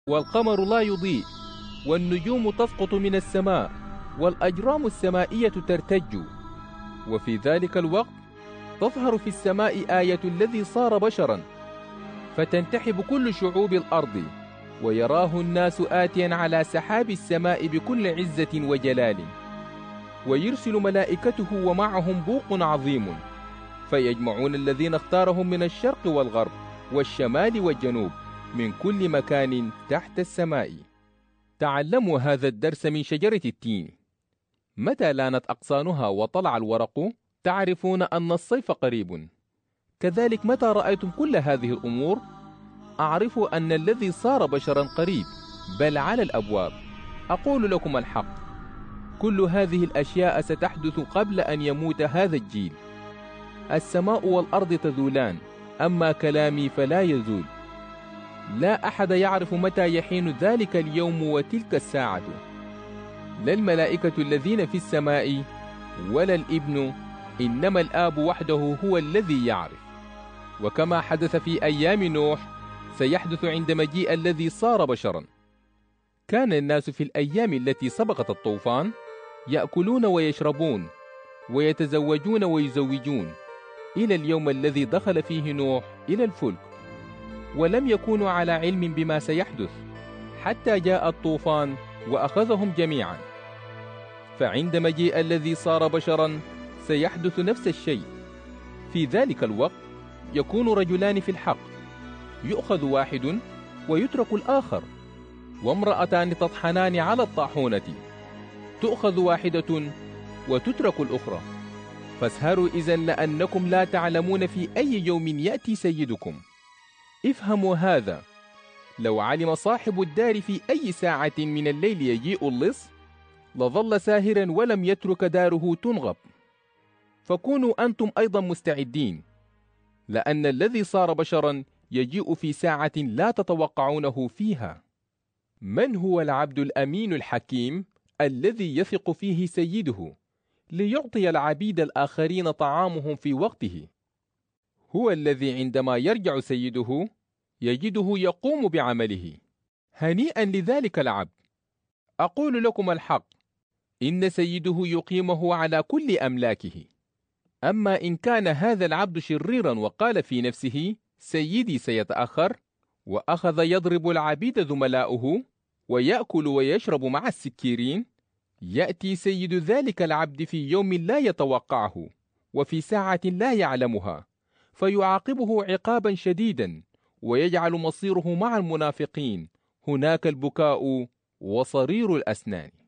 والقمر لا يضيء، والنجوم تسقط من السماء، والأجرام السمائية ترتج. وفي ذلك الوقت تظهر في السماء آية الذي صار بشرا، فتنتحب كل شعوب الأرض، ويراه الناس آتيا على سحاب السماء بكل عزة وجلال، ويرسل ملائكته ومعهم بوق عظيم، فيجمعون الذين اختارهم من الشرق والغرب والشمال والجنوب من كل مكان تحت السماء. تعلموا هذا الدرس من شجرة التين. متى لانت أغصانها وطلع الورق تعرفون أن الصيف قريب. كذلك متى رأيتم كل هذه الأمور أعرفوا أن الذي صار بشرا قريب، بل على الأبواب. أقول لكم الحق، كل هذه الأشياء ستحدث قبل أن يموت هذا الجيل. السماء والأرض تزولان، أما كلامي فلا يزول. لا أحد يعرف متى يحين ذلك اليوم وتلك الساعة، لا الملائكة الذين في السماء ولا الابن، إنما الآب وحده هو الذي يعرف. وكما حدث في أيام نوح سيحدث عند مجيء الذي صار بشرا. كان الناس في الأيام التي سبقت الطوفان يأكلون ويشربون ويتزوجون ويزوجون إلى اليوم الذي دخل فيه نوح إلى الفلك، ولم يكونوا على علم بما سيحدث حتى جاء الطوفان وأخذهم جميعا. فعند مجيء الذي صار بشرا سيحدث نفس الشيء. في ذلك الوقت يكون رجلان في الحق، يؤخذ واحد ويترك الآخر، وامرأتان تطحنان على الطاحونة، تؤخذ واحدة وتترك الأخرى. فاسهروا إذن لأنكم لا تعلمون في أي يوم يأتي سيدكم. افهموا هذا، لو علم صاحب الدار في أي ساعة من الليل يجيء اللص لظل ساهرا ولم يترك داره تنغب. فكونوا أنتم أيضا مستعدين، لأن الذي صار بشرا يجيء في ساعة لا تتوقعونه فيها. من هو العبد الأمين الحكيم الذي يثق فيه سيده ليعطي العبيد الآخرين طعامهم في وقته؟ هو الذي عندما يرجع سيده يجده يقوم بعمله. هنيئا لذلك العبد. أقول لكم الحق، إن سيده يقيمه على كل أملاكه. أما إن كان هذا العبد شريرا وقال في نفسه سيدي سيتأخر، وأخذ يضرب العبيد زملاؤه ويأكل ويشرب مع السكيرين، يأتي سيد ذلك العبد في يوم لا يتوقعه وفي ساعة لا يعلمها، فيعاقبه عقابا شديدا، ويجعل مصيره مع المنافقين، هناك البكاء وصرير الأسنان.